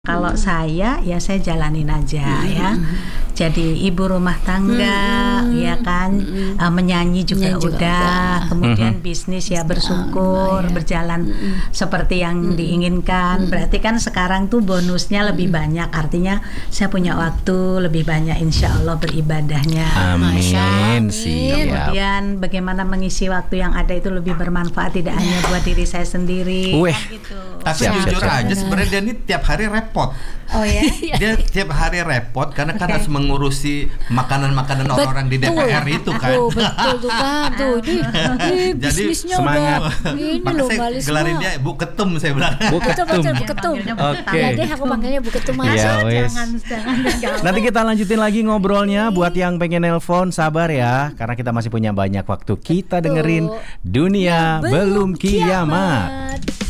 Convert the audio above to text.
Kalau saya jalanin aja ya. Jadi ibu rumah tangga ya kan, menyanyi juga udah. Kemudian bisnis ya bersyukur berjalan seperti yang diinginkan. Berarti kan sekarang tuh bonusnya lebih banyak. Artinya saya punya waktu lebih banyak, insya Allah beribadahnya. Amin. Siap. Kemudian bagaimana mengisi waktu yang ada itu lebih bermanfaat, tidak hanya buat diri saya sendiri. Gitu. Tapi jujur aja sebenarnya dia ini tiap hari repot. Oh ya? Dia tiap hari repot karena kan harus mengurusi makanan-makanan orang-orang di DPR itu kan. Betul tuh kan. Tuh ini jadi bisnisnya semangat. udah ini Maka loh saya Mbak Lisma. gelarin dia Bu Ketum, saya bilang. Bu Ketum. Bu Ketum. Oke. Ya deh aku panggilnya Bu Ketum aja. Ya wes. Jangan. Nanti kita lanjutin lagi ngobrolnya. Buat yang pengen nelpon sabar ya, karena kita masih punya banyak waktu. Kita dengerin Dunia Belum Kiamat.